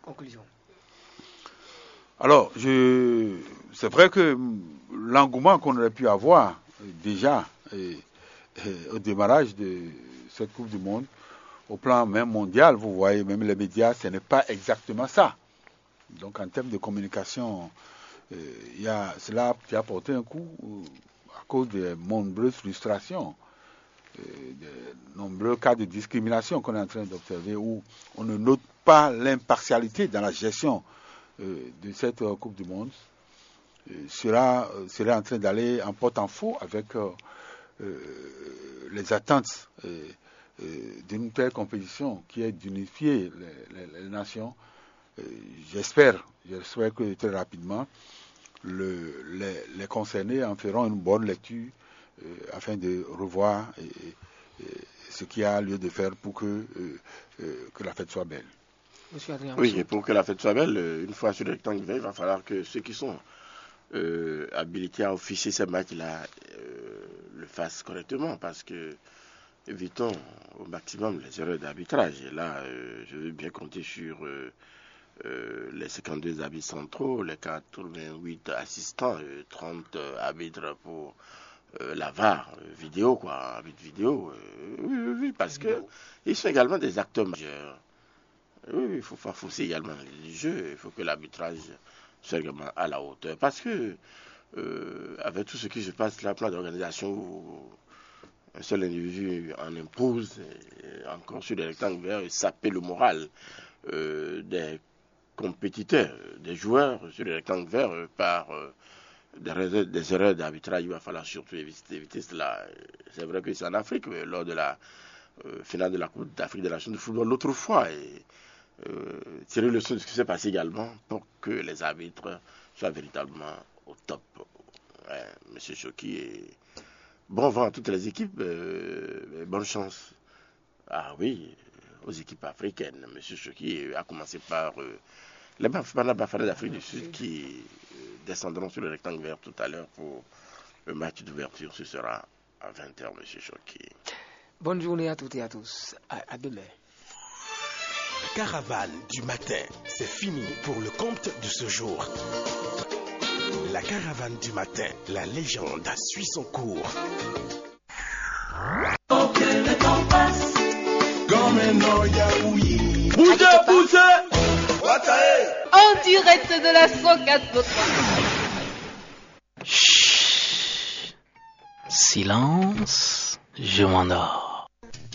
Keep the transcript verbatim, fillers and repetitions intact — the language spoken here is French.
conclusion. Alors, je... c'est vrai que l'engouement qu'on aurait pu avoir déjà et, et, au démarrage de cette Coupe du Monde, au plan même mondial, vous voyez, même les médias, ce n'est pas exactement ça. Donc, en termes de communication, euh, y a, cela a porté un coup euh, à cause des nombreuses frustrations, euh, des nombreux cas de discrimination qu'on est en train d'observer, où on ne note pas l'impartialité dans la gestion euh, de cette euh, Coupe du Monde. Euh, sera, euh, serait en train d'aller en porte-en-faux avec euh, euh, les attentes euh, euh, d'une telle compétition qui est d'unifier les, les, les nations. Euh, j'espère, j'espère que très rapidement, le, les, les concernés en feront une bonne lecture euh, afin de revoir et, et, ce qu'il y a lieu de faire pour que, euh, euh, que la fête soit belle. Oui, et pour que la fête soit belle, une fois sur le rectangle vert, il va falloir que ceux qui sont euh, habilités à officier ces matchs-là euh, le fassent correctement, parce que évitons au maximum les erreurs d'arbitrage. Et là, euh, je veux bien compter sur euh, euh, les cinquante-deux arbitres centraux, les quatre-vingt-huit assistants, euh, trente euh, arbitres pour euh, la V A R, euh, vidéo, quoi, arbitre vidéo. Euh, oui, oui, oui, parce que ils sont également des acteurs majeurs. Oui, il faut pas fausser également les jeux, il faut que l'arbitrage soit également à la hauteur. Parce que, euh, avec tout ce qui se passe là, plan d'organisation où un seul individu en impose, et encore sur les rectangles verts, et saper le moral euh, des compétiteurs, des joueurs sur les rectangles verts euh, par euh, des, des erreurs d'arbitrage, il va falloir surtout éviter, éviter cela. C'est vrai que c'est en Afrique, mais lors de la euh, finale de la Coupe d'Afrique des Nations de football l'autre fois, et Euh, tirer le son de ce qui s'est passé également pour que les arbitres soient véritablement au top. Ouais, Monsieur Choki, et bon vent à toutes les équipes, euh, bonne chance. Ah oui, aux équipes africaines. Monsieur Choki a commencé par euh, les Bafana d'Afrique du Sud qui euh, descendront sur le rectangle vert tout à l'heure pour le match d'ouverture. Ce sera à vingt heures, Monsieur Choki. Bonne journée à toutes et à tous. À, à demain. Caravane du matin, c'est fini pour le compte de ce jour. La caravane du matin, la légende a suivi son cours. En direct de la cent quatre point trois. Chut. Silence, je m'endors.